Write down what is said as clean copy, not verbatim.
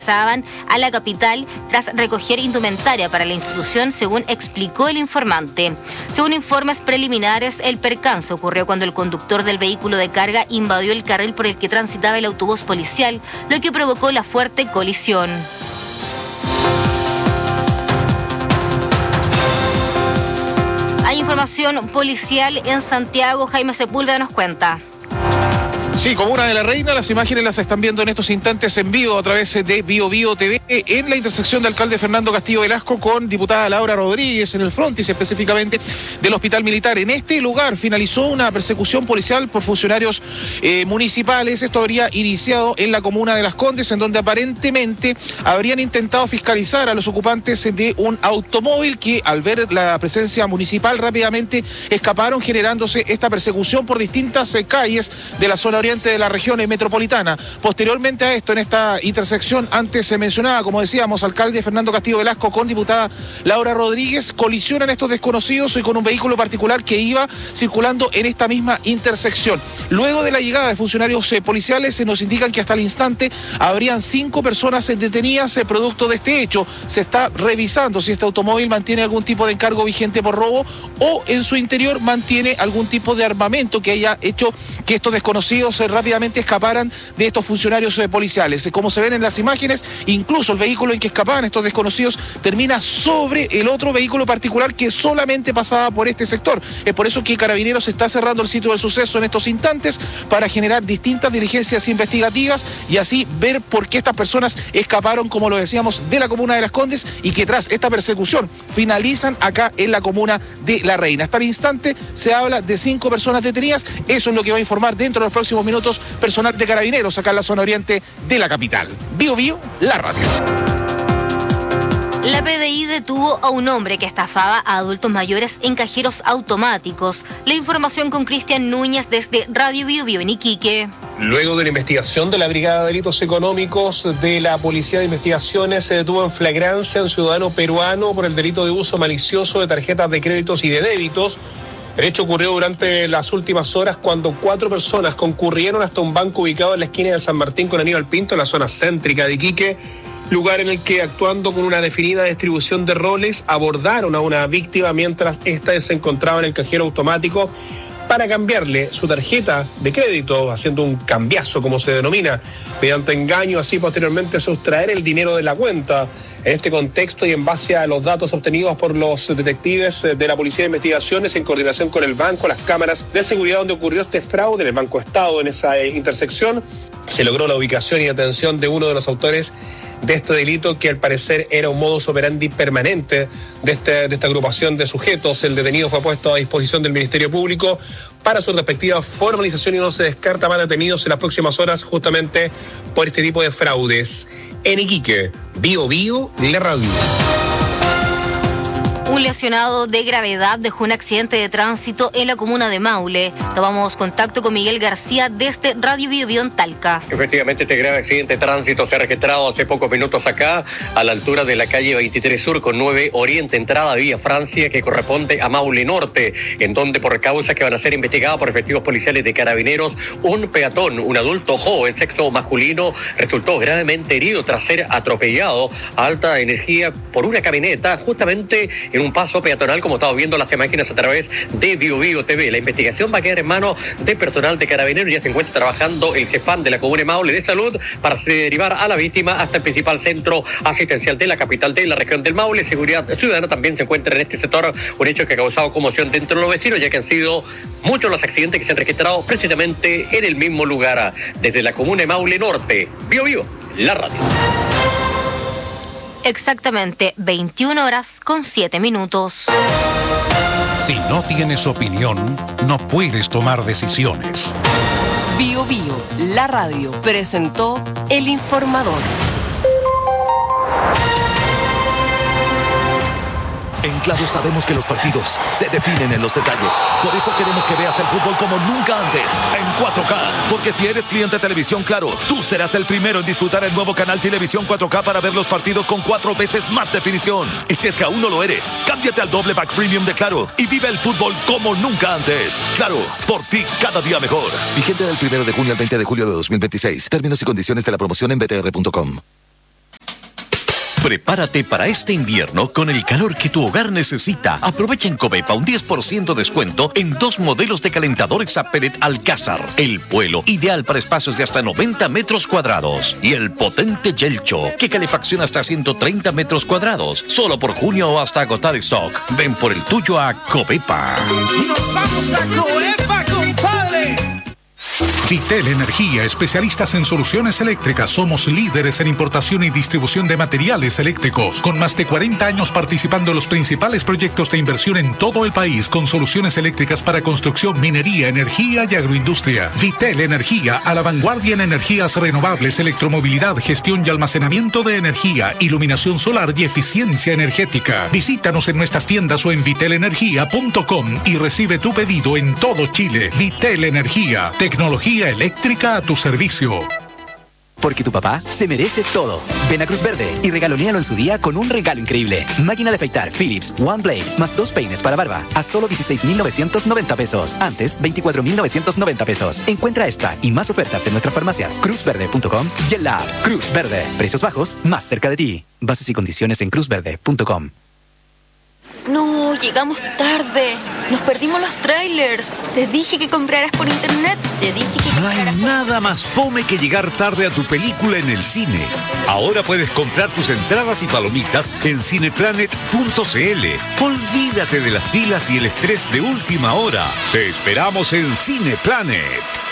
regresaban a la capital tras recoger indumentaria para la institución, según explicó el informante. Según informes preliminares, el percance ocurrió cuando el conductor del vehículo de carga invadió el carril por el que transitaba el autobús policial, lo que provocó la fuerte colisión. Hay información policial en Santiago. Jaime Sepúlveda nos cuenta. Sí, Comuna de la Reina, las imágenes las están viendo en estos instantes en vivo a través de Bio TV en la intersección de alcalde Fernando Castillo Velasco con diputada Laura Rodríguez en el frontis específicamente del Hospital Militar. En este lugar finalizó una persecución policial por funcionarios municipales. Esto habría iniciado en la comuna de Las Condes, en donde aparentemente habrían intentado fiscalizar a los ocupantes de un automóvil que al ver la presencia municipal rápidamente escaparon, generándose esta persecución por distintas calles de la zona oriente de la región metropolitana. Posteriormente a esto, en esta intersección antes se mencionaba, como decíamos, alcalde Fernando Castillo Velasco con diputada Laura Rodríguez, colisionan estos desconocidos y con un vehículo particular que iba circulando en esta misma intersección. Luego de la llegada de funcionarios policiales, se nos indican que hasta el instante habrían 5 personas detenidas producto de este hecho. Se está revisando si este automóvil mantiene algún tipo de encargo vigente por robo o en su interior mantiene algún tipo de armamento que haya hecho que estos desconocidos rápidamente escaparan de estos funcionarios policiales. Como se ven en las imágenes, incluso el vehículo en que escapaban estos desconocidos termina sobre el otro vehículo particular que solamente pasaba por este sector. Es por eso que Carabineros está cerrando el sitio del suceso en estos instantes para generar distintas diligencias investigativas y así ver por qué estas personas escaparon, como lo decíamos, de la comuna de Las Condes y que tras esta persecución finalizan acá en la comuna de La Reina. Hasta el instante se habla de 5 personas detenidas. Eso es lo que va a informar dentro de los próximos minutos personal de Carabineros acá en la zona oriente de la capital. Bio, la radio. La PDI detuvo a un hombre que estafaba a adultos mayores en cajeros automáticos. La información con Cristian Núñez desde Radio Bio en Iquique. Luego de la investigación de la Brigada de Delitos Económicos de la Policía de Investigaciones, se detuvo en flagrancia a un ciudadano peruano por el delito de uso malicioso de tarjetas de créditos y de débitos. El hecho ocurrió durante las últimas horas cuando 4 personas concurrieron hasta un banco ubicado en la esquina de San Martín con Aníbal Pinto, en la zona céntrica de Iquique, lugar en el que, actuando con una definida distribución de roles, abordaron a una víctima mientras ésta se encontraba en el cajero automático para cambiarle su tarjeta de crédito, haciendo un cambiazo, como se denomina, mediante engaño, así posteriormente sustraer el dinero de la cuenta. En este contexto y en base a los datos obtenidos por los detectives de la Policía de Investigaciones en coordinación con el banco, las cámaras de seguridad donde ocurrió este fraude en el Banco Estado, en esa intersección, se logró la ubicación y detención de uno de los autores de este delito, que al parecer era un modus operandi permanente de esta agrupación de sujetos. El detenido fue puesto a disposición del Ministerio Público para su respectiva formalización y no se descarta más detenidos en las próximas horas justamente por este tipo de fraudes. En Iquique, Bio, la radio. Un lesionado de gravedad dejó un accidente de tránsito en la comuna de Maule. Tomamos contacto con Miguel García desde Radio Bio en Talca. Efectivamente, este grave accidente de tránsito se ha registrado hace pocos minutos acá, a la altura de la calle 23 Sur con 9 Oriente, entrada vía Francia, que corresponde a Maule Norte, en donde por causas que van a ser investigadas por efectivos policiales de Carabineros, un peatón, un adulto joven, sexo masculino, resultó gravemente herido tras ser atropellado a alta energía por una camioneta, justamente en un paso peatonal, como estamos viendo las imágenes a través de Bio TV. La investigación va a quedar en manos de personal de Carabineros. Ya se encuentra trabajando el CEFAM de la Comuna de Maule de Salud para derivar a la víctima hasta el principal centro asistencial de la capital de la región del Maule. Seguridad Ciudadana también se encuentra en este sector, un hecho que ha causado conmoción dentro de los vecinos, ya que han sido muchos los accidentes que se han registrado precisamente en el mismo lugar. Desde la Comuna de Maule Norte, Bio, la radio. Exactamente 21 horas con 7 minutos. Si no tienes opinión, no puedes tomar decisiones. Bio, la radio, presentó El Informador. En Claro sabemos que los partidos se definen en los detalles. Por eso queremos que veas el fútbol como nunca antes, en 4K. Porque si eres cliente de Televisión Claro, tú serás el primero en disfrutar el nuevo canal Televisión 4K para ver los partidos con 4 veces más definición. Y si es que aún no lo eres, cámbiate al doble pack premium de Claro y vive el fútbol como nunca antes. Claro, por ti cada día mejor. Vigente del 1 de junio al 20 de julio de 2026. Términos y condiciones de la promoción en btr.com. Prepárate para este invierno con el calor que tu hogar necesita. Aprovecha en Covepa un 10% descuento en 2 modelos de calentadores a pellet Alcázar. El vuelo ideal para espacios de hasta 90 metros cuadrados. Y el potente Yelcho, que calefacciona hasta 130 metros cuadrados. Solo por junio o hasta agotar stock. Ven por el tuyo a Covepa. ¡Nos vamos a Covepa, compadre! Vitel Energía, especialistas en soluciones eléctricas. Somos líderes en importación y distribución de materiales eléctricos, con más de 40 años participando en los principales proyectos de inversión en todo el país, con soluciones eléctricas para construcción, minería, energía y agroindustria. Vitel Energía, a la vanguardia en energías renovables, electromovilidad, gestión y almacenamiento de energía, iluminación solar y eficiencia energética. Visítanos en nuestras tiendas o en vitelenergia.com y recibe tu pedido en todo Chile. Vitel Energía, tecnología eléctrica a tu servicio. Porque tu papá se merece todo. Ven a Cruz Verde y regalonéalo en su día con un regalo increíble. Máquina de afeitar Philips One Blade más 2 peines para barba a solo 16,990 pesos. Antes, 24,990 pesos. Encuentra esta y más ofertas en nuestras farmacias cruzverde.com y en la app Cruz Verde. Precios bajos, más cerca de ti. Bases y condiciones en cruzverde.com. No, llegamos tarde. Nos perdimos los trailers. Te dije que compraras por internet. No hay nada más fome que llegar tarde a tu película en el cine. Ahora puedes comprar tus entradas y palomitas en cineplanet.cl. Olvídate de las filas y el estrés de última hora. Te esperamos en Cineplanet.